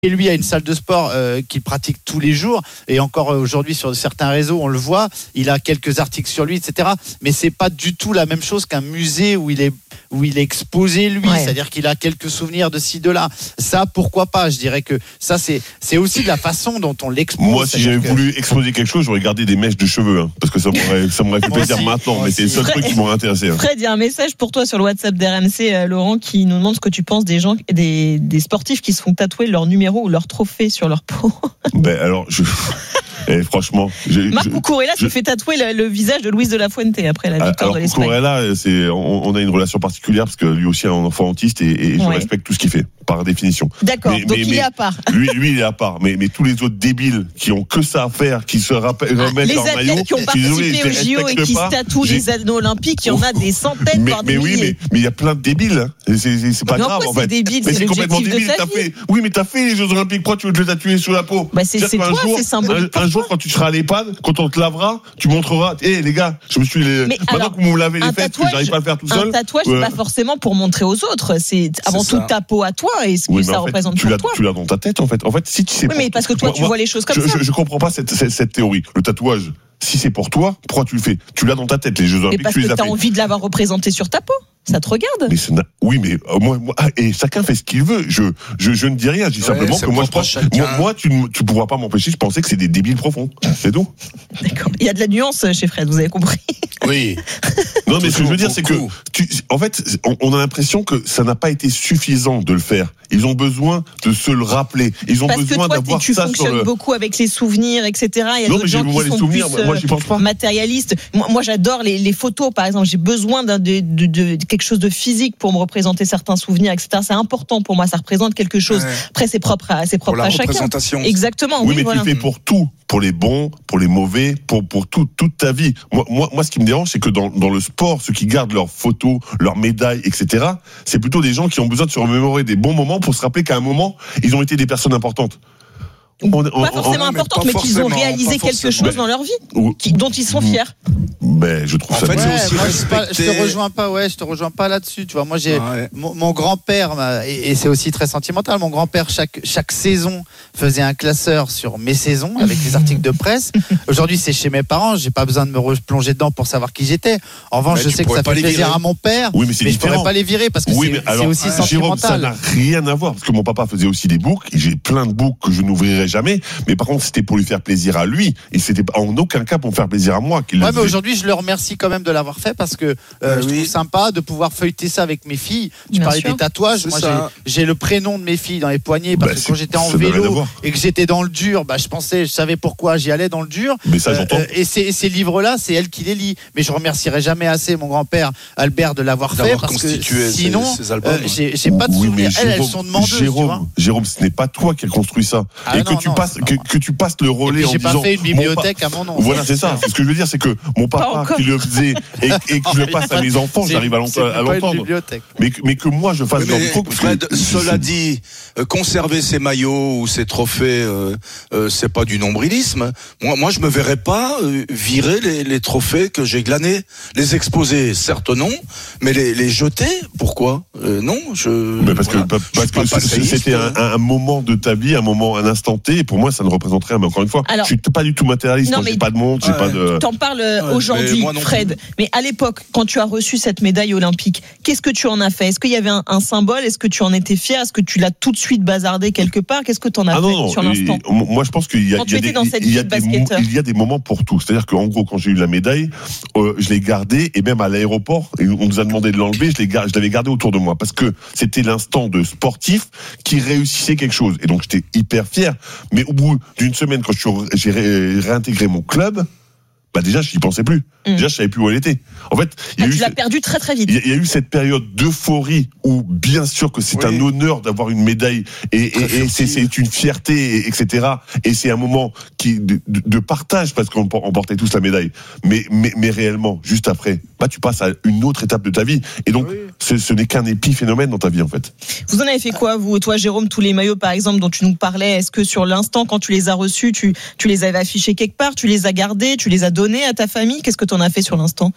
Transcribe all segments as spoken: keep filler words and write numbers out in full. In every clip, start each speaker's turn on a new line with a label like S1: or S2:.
S1: Et lui a une salle de sport euh, qu'il pratique tous les jours, et encore euh, aujourd'hui sur certains réseaux on le voit, il a quelques articles sur lui, et cetera. Mais c'est pas du tout la même chose qu'un musée où il est où il est exposé lui, ouais. C'est-à-dire qu'il a quelques souvenirs de ci, de là. Ça, pourquoi pas ? Je dirais que ça c'est c'est aussi de la façon dont on l'expose.
S2: Moi, si j'avais
S1: que...
S2: voulu exposer quelque chose, j'aurais gardé des mèches de cheveux, hein, parce que ça m'aurait ça m'aurait fait plaisir aussi, maintenant. Mais c'est le seul truc qui m'aurait intéressé. Hein.
S3: Fred, il y a un message pour toi sur le WhatsApp d'R M C, euh, Laurent, qui nous demande ce que tu penses des gens, des des sportifs qui se font tatouer leur numéro ou leur trophée sur leur peau.
S2: Ben alors, je... eh, franchement, j'ai,
S3: Marc
S2: je,
S3: Cucurella
S2: je...
S3: s'est fait tatouer le, le visage de Luis de la Fuente après la victoire
S2: alors,
S3: de l'Espagne.
S2: Cucurella, c'est, on, on a une relation particulière parce que lui aussi est un enfant autiste et, et je ouais. respecte tout ce qu'il fait par définition.
S3: D'accord,
S2: mais,
S3: donc
S2: mais,
S3: il
S2: mais,
S3: est à part.
S2: Lui, lui, il est à part. Mais, mais tous les autres débiles qui ont que ça à faire, qui se rappellent,
S3: ah,
S2: remettent leur maillot,
S3: les athlètes qui ont participé aux J O et qui se tatouent les anneaux olympiques, il y en a des centaines,
S2: mais,
S3: voire
S2: mais
S3: des
S2: oui,
S3: milliers.
S2: Mais mais il y a plein de débiles. Hein. C'est, c'est, c'est pas
S3: mais
S2: grave en
S3: c'est
S2: fait.
S3: Débile,
S2: mais
S3: c'est,
S2: c'est complètement débile.
S3: De
S2: t'as fait. Oui, mais t'as fait les Jeux Olympiques. Pourquoi tu veux te les tatouer sous la peau ?
S3: Bah c'est, c'est toi,
S2: jour,
S3: c'est symbolique.
S2: Un, un jour, quand tu seras à l'EHPAD, quand on te lavera, tu montreras. Hé hey, les gars, je me suis. Les... Maintenant que vous me lavez les fesses, que j'arrive pas à le faire tout seul.
S3: Un tatouage, c'est pas forcément pour montrer aux autres. C'est avant tout ta peau à toi et ce que ça représente pour toi.
S2: Tu l'as dans ta tête en fait. En fait, si tu sais.
S3: Oui, mais parce que toi, tu vois les choses comme ça.
S2: Je comprends pas cette théorie. Le tatouage. Si c'est pour toi, pourquoi tu le fais ? Tu l'as dans ta tête, les Jeux Olympiques.
S3: Mais parce
S2: tu les
S3: que
S2: as
S3: t'as
S2: fait.
S3: envie de l'avoir représenté sur ta peau. Ça te regarde.
S2: Mais c'est, oui, mais euh, moi, moi, et chacun fait ce qu'il veut. Je, je, je ne dis rien. Je dis ouais, simplement que moi, je pense, moi, moi, tu ne, tu pourras pas m'empêcher. Je pensais que c'est des débiles profonds. C'est tout.
S3: D'accord. Il y a de la nuance chez Fred. Vous avez compris.
S1: Oui.
S2: Non, mais ce que je veux dire, c'est que, tu, en fait, on, on a l'impression que ça n'a pas été suffisant de le faire. Ils ont besoin de se le rappeler. Ils ont
S3: Parce
S2: besoin
S3: que toi,
S2: d'avoir
S3: tu
S2: ça
S3: fonctionnes
S2: sur le...
S3: beaucoup avec les souvenirs, et cetera. Il y a
S2: non,
S3: d'autres gens qui sont
S2: souvenirs,
S3: plus
S2: moi, j'y pense pas.
S3: matérialistes. Moi, moi, j'adore les, les photos, par exemple. J'ai besoin d'un, de, de, de, de quelque chose de physique pour me représenter certains souvenirs, et cetera. C'est important pour moi. Ça représente quelque chose. Ouais. Après, c'est propre à, c'est propre
S4: pour la
S3: à chacun. Exactement.
S2: Oui,
S3: oui
S2: mais
S3: voilà.
S2: tu le fais pour tout. Pour les bons, pour les mauvais, pour pour tout, toute ta vie. Moi, moi, moi, ce qui me dérange, c'est que dans dans le sport, ceux qui gardent leurs photos, leurs médailles, et cetera, c'est plutôt des gens qui ont besoin de se remémorer des bons moments pour se rappeler qu'à un moment, ils ont été des personnes importantes.
S3: On, on, pas forcément on, importantes, mais, mais qu'ils ont réalisé quelque chose dans leur vie, ouais. qui, dont ils sont fiers.
S2: Ben, je trouve
S1: en
S2: ça.
S1: fait,
S2: bien.
S1: c'est aussi moi, respecter... je te rejoins pas, ouais, je te rejoins pas là-dessus. Tu vois, moi, j'ai ah ouais. mon, mon grand-père, et, et c'est aussi très sentimental. Mon grand-père, chaque chaque saison, faisait un classeur sur mes saisons avec les articles de presse. Aujourd'hui, c'est chez mes parents. J'ai pas besoin de me replonger dedans pour savoir qui j'étais. En revanche, ouais, je sais que ça fait plaisir virer. à mon père,
S2: oui, mais, c'est
S1: mais je
S2: différent.
S1: pourrais pas les virer parce que oui, c'est, alors, c'est aussi ouais. sentimental.
S2: Jérôme, ça n'a rien à voir parce que mon papa faisait aussi des boucles. J'ai plein de boucles que je n'ouvrirai jamais, mais par contre, c'était pour lui faire plaisir à lui et c'était en aucun cas pour faire plaisir à moi. Qu'il
S1: ouais, mais aujourd'hui, je le remercie quand même de l'avoir fait parce que euh, oui. je trouve sympa de pouvoir feuilleter ça avec mes filles. Tu Bien parlais sûr. des tatouages. C'est moi, j'ai, j'ai le prénom de mes filles dans les poignets parce bah, que quand j'étais en vélo et que j'étais dans le dur, bah, je pensais, je savais pourquoi j'y allais dans le dur.
S2: Mais ça, j'entends. Euh,
S1: et, ces, et ces livres-là, c'est elle qui les lit. Mais je remercierai jamais assez mon grand-père Albert de l'avoir fait parce que sinon,
S4: ces, ces albums,
S1: euh, j'ai, j'ai pas de
S2: oui,
S1: souvenirs.
S2: Jérôme,
S1: elles, elles sont demandeuses.
S2: Jérôme, Jérôme, ce n'est pas toi qui as construit ça.
S1: Ah
S2: et
S1: non,
S2: que tu
S1: non,
S2: passes, que, que tu passes le relais en
S1: j'ai
S2: disant.
S1: J'ai pas fait une bibliothèque à mon nom.
S2: Voilà, c'est ça. Ce que je veux dire, c'est que mon papa qui le faisait et, et que je le passe à mes enfants, j'arrive à l'entendre. Mais, mais que moi, je fasse.
S4: Mais Fred, cela dit, conserver ces maillots ou ces trophées, euh, euh, c'est pas du nombrilisme. Moi, moi, je me verrais pas euh, virer les, les trophées que j'ai glanés, les exposer, certes non, mais les, les jeter. Pourquoi euh, Non, je.
S2: Mais parce voilà. que parce que c'était un, un moment de ta vie, un moment, un instant T. Et pour moi, ça ne représente rien. Mais encore une fois, Alors, je suis pas du tout matérialiste. Non, j'ai pas de montre, j'ai ouais. pas de.
S3: T'en parles ouais, aujourd'hui, mais Fred. Mais à l'époque, quand tu as reçu cette médaille olympique, qu'est-ce que tu en as fait ? Est-ce qu'il y avait un, un symbole ? Est-ce que tu en étais fier ? Est-ce que tu l'as tout de suite bazardé quelque part ? Qu'est-ce que tu en as
S2: ah
S3: fait
S2: non, non,
S3: sur l'instant ?
S2: Moi, je pense qu'il y a,
S3: quand
S2: il y a, des, il y a, des, il y a des moments pour tout. C'est-à-dire qu'en gros, quand j'ai eu la médaille, euh, je l'ai gardée et même à l'aéroport, on nous a demandé de l'enlever, je, l'ai, je l'avais gardée autour de moi parce que c'était l'instant de sportif qui réussissait quelque chose. Et donc, j'étais hyper fier. Mais au bout d'une semaine, quand je suis, j'ai ré, réintégré mon club, bah déjà, je n'y pensais plus. Mmh. Déjà, je savais plus où elle était. En fait, il y a
S3: ah,
S2: eu
S3: tu l'as perdu très très vite.
S2: Il y a eu cette période d'euphorie où, bien sûr, que c'est oui. un honneur d'avoir une médaille et, et, et c'est, c'est une fierté, et, etc. Et c'est un moment qui de, de partage parce qu'on portait tous la médaille. Mais, mais, mais réellement, juste après, bah tu passes à une autre étape de ta vie. Et donc, oui. ce, ce n'est qu'un épiphénomène dans ta vie, en fait.
S3: Vous en avez fait quoi, vous, toi, Jérôme, tous les maillots, par exemple, dont tu nous parlais? Est-ce que sur l'instant, quand tu les as reçus, tu, tu les avais affichés quelque part, tu les as gardés, tu les as donnés à ta famille? Qu'est-ce que tu en as fait sur l'instant?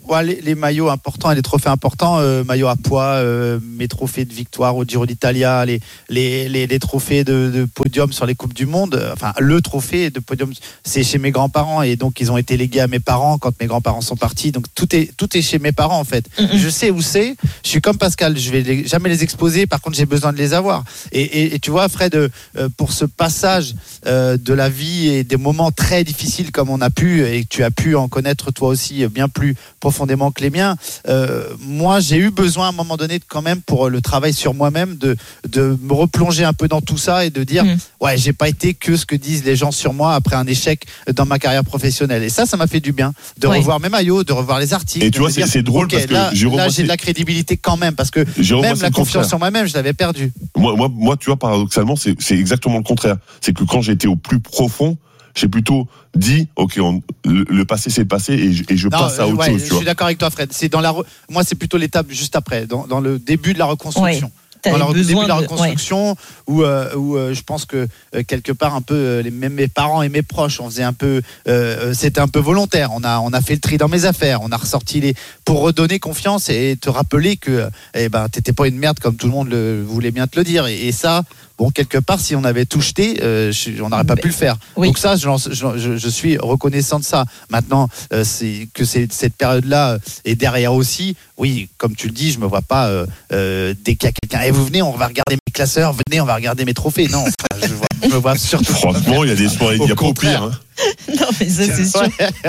S1: Ouais, les, les maillots importants et les trophées importants, euh, maillots à poids, euh, mes trophées de victoire au Giro d'Italia, les, les, les, les trophées de, de podium sur les Coupes du Monde, euh, enfin le trophée de podium, c'est chez mes grands-parents et donc ils ont été légués à mes parents quand mes grands-parents sont partis. Donc tout est, tout est chez mes parents en fait. Mm-hmm. Je sais où c'est, je suis comme Pascal, je vais les, jamais les exposer, par contre j'ai besoin de les avoir. Et, et, et tu vois Fred, euh, pour ce passage euh, de la vie et des moments très difficiles comme on a pu, et tu as pu en connaître toi aussi bien plus profondément que les miens, euh, moi j'ai eu besoin à un moment donné de, quand même pour le travail sur moi-même de, de me replonger un peu dans tout ça et de dire mmh. ouais j'ai pas été que ce que disent les gens sur moi après un échec dans ma carrière professionnelle, et ça ça m'a fait du bien de ouais. revoir mes maillots, de revoir les articles,
S2: et tu vois c'est,
S1: dire,
S2: c'est drôle
S1: okay,
S2: parce que
S1: là,
S2: Jérôme,
S1: là j'ai de la crédibilité quand même parce que Jérôme, même la confiance en moi-même je l'avais perdue.
S2: Moi, moi, moi tu vois paradoxalement c'est, c'est exactement le contraire, c'est que quand j'étais au plus profond j'ai plutôt dit, ok, on, le, le passé c'est le passé et je, et je non, passe à autre
S1: ouais,
S2: chose.
S1: Je
S2: tu vois.
S1: suis d'accord avec toi, Fred. C'est dans la, re... moi c'est plutôt l'étape juste après, dans, dans le début de la reconstruction. Ouais. Dans le début de la reconstruction, de... où, euh, où euh, je pense que euh, quelque part un peu euh, les, même mes parents et mes proches, on faisait un peu, euh, c'était un peu volontaire. On a, on a fait le tri dans mes affaires, on a ressorti les, pour redonner confiance et te rappeler que, eh ben, t'étais pas une merde comme tout le monde le, voulait bien te le dire. Et, et ça. Bon, quelque part, si on avait tout jeté, euh, je, on n'aurait pas pu le faire. Oui. Donc ça, je, je, je suis reconnaissant de ça. Maintenant, euh, c'est que c'est, cette période-là est derrière aussi. Oui, comme tu le dis, je me vois pas euh, euh, dès qu'il y a quelqu'un. Et hey, vous venez, on va regarder mes classeurs. Venez, on va regarder mes trophées. Non, enfin, je, vois, je me vois surtout.
S2: Franchement, il y a des soirées, il y a pas au pire. Hein.
S3: Non mais ça c'est sûr.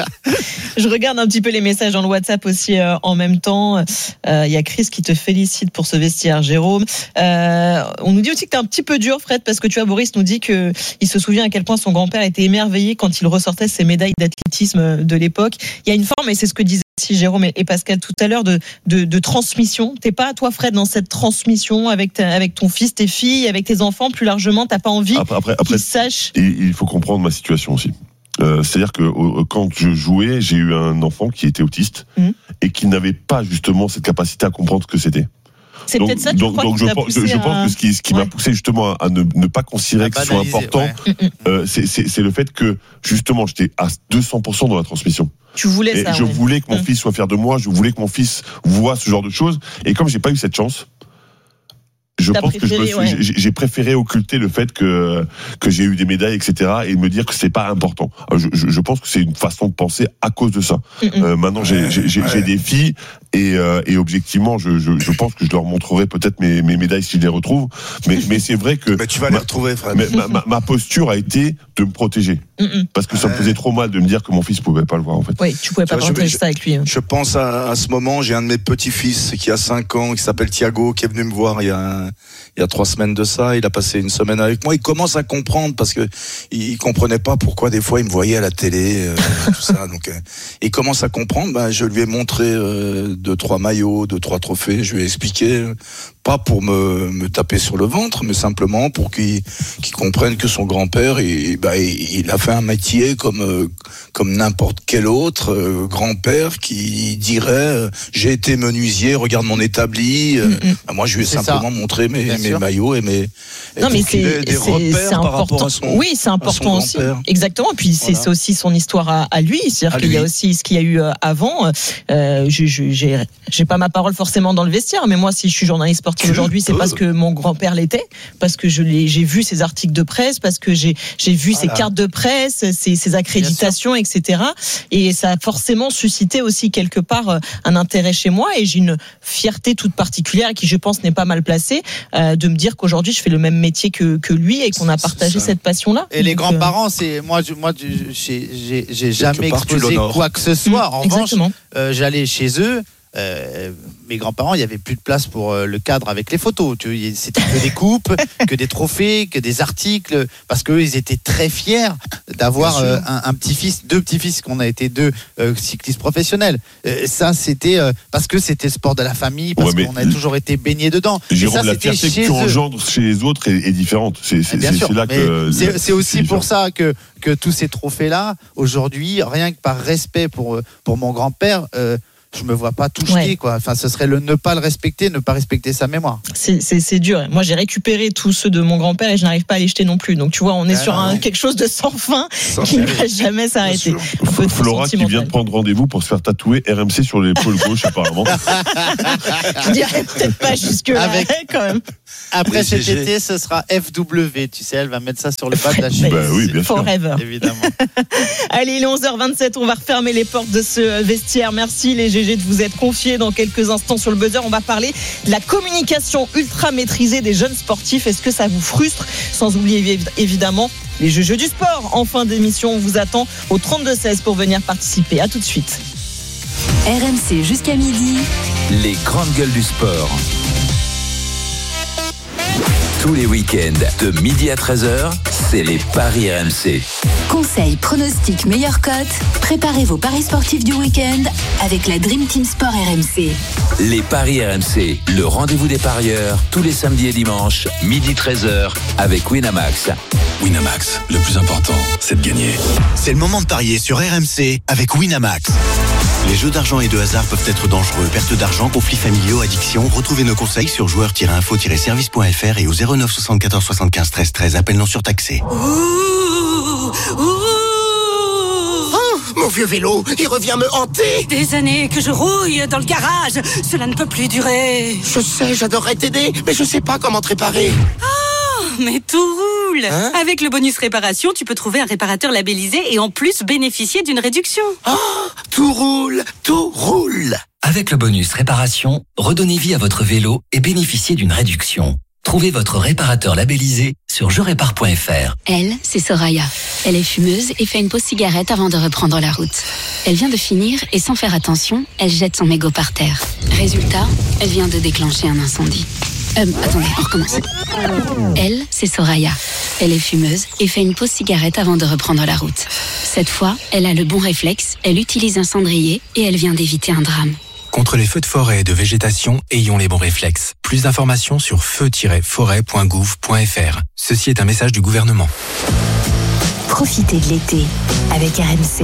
S3: Je regarde un petit peu les messages dans le WhatsApp aussi euh, en même temps. Il euh, y a Chris qui te félicite pour ce vestiaire, Jérôme. Euh, on nous dit aussi que t'es un petit peu dur, Fred, parce que tu vois, Boris nous dit que il se souvient à quel point son grand-père était émerveillé quand il ressortait ses médailles d'athlétisme de l'époque. Il y a une forme, et c'est ce que disaient aussi Jérôme et Pascal tout à l'heure, de, de, de transmission. T'es pas, toi, Fred, dans cette transmission avec, ta, avec ton fils, tes filles, avec tes enfants, plus largement, t'as pas envie après, après, après, qu'ils sachent.
S2: Il faut comprendre ma situation aussi. Euh, c'est-à-dire que euh, quand je jouais, j'ai eu un enfant qui était autiste mmh. et qui n'avait pas justement cette capacité à comprendre ce que c'était.
S3: C'est donc, peut-être ça, tu
S2: donc,
S3: crois
S2: donc
S3: je,
S2: je, je pense que ce qui, ce qui ouais. m'a poussé justement à, à ne, ne pas considérer que ce soit important, ouais. euh, c'est, c'est, c'est le fait que justement j'étais à deux cents pour cent dans la transmission.
S3: Tu voulais
S2: et
S3: ça.
S2: Je
S3: ouais.
S2: voulais que mon mmh. fils soit fier de moi, je voulais que mon fils voie ce genre de choses, et comme j'ai pas eu cette chance. Je T'as pense que je me suis, ouais. j'ai, j'ai préféré occulter le fait que que j'ai eu des médailles, et cetera, et me dire que c'est pas important. Je, je, je pense que c'est une façon de penser à cause de ça. Mm-hmm. Euh, maintenant, j'ai, j'ai, j'ai, ouais. j'ai des filles et, euh, et objectivement, je, je, je pense que je leur montrerai peut-être mes, mes médailles si je les retrouve. Mais, mais c'est vrai que
S4: mais tu vas ma, les retrouver, Fred.
S2: Ma, ma, ma posture a été de me protéger. Mm-mm. Parce que ça me faisait trop mal de me dire que mon fils pouvait pas le voir en fait.
S3: Oui, tu pouvais pas partager ça avec lui. Hein.
S4: Je pense à, à ce moment, j'ai un de mes petits-fils qui a cinq ans, qui s'appelle Thiago, qui est venu me voir il y a il y a trois semaines de ça. Il a passé une semaine avec moi. Il commence à comprendre parce que il comprenait pas pourquoi des fois il me voyait à la télé, euh, tout ça. Donc, euh, il commence à comprendre. Ben, je lui ai montré euh, deux trois maillots, deux trois trophées. Je lui ai expliqué. Euh, pas pour me, me taper sur le ventre, mais simplement pour qu'il, qu'il comprenne que son grand-père, il, bah, il, il a fait un métier comme, euh, comme n'importe quel autre euh, grand-père qui dirait euh, j'ai été menuisier, regarde mon établi. Euh, mm-hmm. bah, moi, je lui ai c'est simplement ça. montré mes, mes maillots et mes.
S3: Non, mais c'est, des c'est, c'est important. Son, oui, c'est important aussi. Exactement. Puis c'est, voilà. c'est aussi son histoire à, à lui. C'est-à-dire à qu'il lui. y a aussi ce qu'il y a eu avant. Euh, je, je, j'ai, j'ai pas ma parole forcément dans le vestiaire, mais moi, si je suis journaliste sportif aujourd'hui, c'est parce que mon grand-père l'était, parce que je l'ai, j'ai vu ses articles de presse, parce que j'ai, j'ai vu voilà. ses cartes de presse, ses, ses accréditations, et cetera. Et ça a forcément suscité aussi quelque part un intérêt chez moi, et j'ai une fierté toute particulière qui, je pense, n'est pas mal placée, euh, de me dire qu'aujourd'hui, je fais le même métier que, que lui et qu'on a partagé cette passion-là.
S1: Et donc, les grands-parents, c'est moi, je, moi, j'ai, j'ai, j'ai jamais exposé quoi que ce soit. Mmh, en revanche, euh, j'allais chez eux. Euh, mes grands-parents, il n'y avait plus de place pour euh, le cadre avec les photos. Tu vois, c'était que des coupes, que des trophées, que des articles, parce qu'eux, ils étaient très fiers d'avoir euh, un, un petit-fils, deux petits-fils, qu'on a été deux euh, cyclistes professionnels. Euh, ça, c'était euh, parce que c'était le sport de la famille, parce ouais, qu'on a toujours été baignés dedans.
S2: Jérôme, la fierté que tu engendres chez les autres est, est différente. C'est, c'est, c'est, c'est là que
S1: c'est, c'est aussi c'est pour ça que que tous ces trophées-là, aujourd'hui, rien que par respect pour pour mon grand-père. Euh, je me vois pas tout jeter, ouais. quoi. Enfin, ce serait le ne pas le respecter, ne pas respecter sa mémoire.
S3: C'est, c'est, c'est dur. Moi, j'ai récupéré tous ceux de mon grand-père et je n'arrive pas à les jeter non plus. Donc, tu vois, on est ah, sur un, quelque chose de sans fin sans qui ne va jamais s'arrêter.
S2: Flora qui vient de prendre rendez-vous pour se faire tatouer R M C sur l'épaule gauche, apparemment.
S3: Je dirais peut-être pas jusque-là, avec, quand même.
S1: Après cet G G. été, ce sera F W. Tu sais, elle va mettre ça sur le bas de la chemise.
S2: Bah oui, bien sûr.
S3: Forever.
S1: Évidemment.
S3: Allez, il est onze heures vingt-sept. On va refermer les portes de ce vestiaire. Merci les G G de vous être confiés. Dans quelques instants sur le buzzer, on va parler de la communication ultra maîtrisée des jeunes sportifs. Est-ce que ça vous frustre? Sans oublier évidemment les jeux, jeux du sport. En fin d'émission, on vous attend au trente-deux seize pour venir participer. À tout de suite.
S5: R M C jusqu'à midi.
S6: Les grandes gueules du sport. Tous les week-ends, de midi à treize heures, c'est les paris R M C.
S5: Conseils, pronostics, meilleures cotes. Préparez vos paris sportifs du week-end avec la Dream Team Sport R M C.
S6: Les paris R M C, le rendez-vous des parieurs, tous les samedis et dimanches, midi treize heures, avec Winamax.
S7: Winamax, le plus important, c'est de gagner.
S8: C'est le moment de parier sur R M C avec Winamax. Les jeux d'argent et de hasard peuvent être dangereux. Perte d'argent, conflits familiaux, addiction. Retrouvez nos conseils sur joueurs tiret info tiret service point f r et au zéro neuf soixante-quatorze soixante-quinze treize treize. Appel non surtaxé.
S9: Ouh, ouh.
S10: Oh, mon vieux vélo, il revient me hanter.
S9: Des années que je rouille dans le garage. Cela ne peut plus durer.
S10: Je sais, j'adorerais t'aider, mais je sais pas comment te réparer.
S9: Oh, mais tout roule. Hein? Avec le bonus réparation, tu peux trouver un réparateur labellisé et en plus bénéficier d'une réduction.
S10: Oh, tout roule, tout roule.
S11: Avec le bonus réparation, redonnez vie à votre vélo et bénéficiez d'une réduction. Trouvez votre réparateur labellisé sur je répare point f r.
S12: Elle, c'est Soraya. Elle est fumeuse et fait une pause cigarette avant de reprendre la route. Elle vient de finir et sans faire attention, elle jette son mégot par terre. Résultat, elle vient de déclencher un incendie. Euh, attendez, on recommence. Elle, c'est Soraya. Elle est fumeuse et fait une pause cigarette avant de reprendre la route. Cette fois, elle a le bon réflexe, elle utilise un cendrier et elle vient d'éviter un drame.
S13: Contre les feux de forêt et de végétation, ayons les bons réflexes. Plus d'informations sur feu tiret forêt point gouv point f r. Ceci est un message du gouvernement.
S5: Profitez de l'été avec R M C.